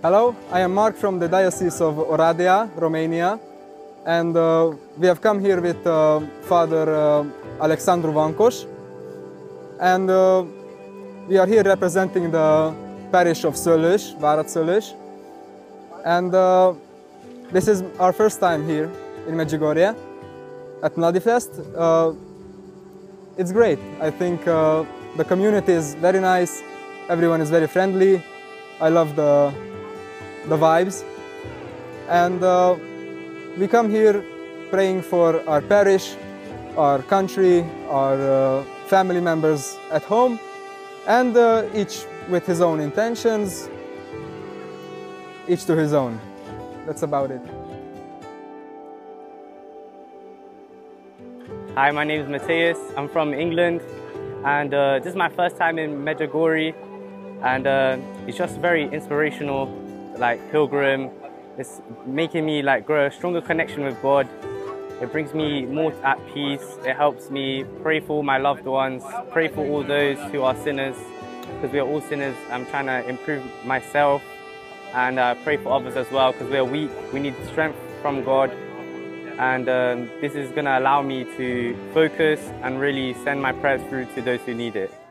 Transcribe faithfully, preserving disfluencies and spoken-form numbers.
Hello, I am Mark from the Diocese of Oradea, Romania, and uh, we have come here with uh, Father uh, Alexandru Vancos, and uh, we are here representing the parish of Szöllős, Várad Szöllős, and uh, this is our first time here in Medjugorje at Mladifest. Uh, it's great. I think uh, the community is very nice, everyone is very friendly. I love the the vibes, and uh, we come here praying for our parish, our country, our uh, family members at home, and uh, each with his own intentions, each to his own. That's about it. Hi, my name is Matthias. I'm from England, and uh, this is my first time in Medjugorje, and uh, it's just very inspirational, like pilgrim. It's making me like grow a stronger connection with God. It brings me more at peace. It helps me pray for all my loved ones, pray for all those who are sinners, because we are all sinners. I'm trying to improve myself and uh, pray for others as well, because we are weak. We need strength from God, and um, this is going to allow me to focus and really send my prayers through to those who need it.